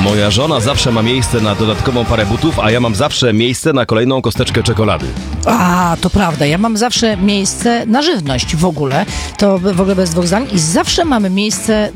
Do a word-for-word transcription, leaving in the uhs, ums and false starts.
Moja żona zawsze ma miejsce na dodatkową parę butów, a ja mam zawsze miejsce na kolejną kosteczkę czekolady. A, to prawda. Ja mam zawsze miejsce na żywność w ogóle. To w ogóle bez dwóch zdań. I zawsze mamy miejsce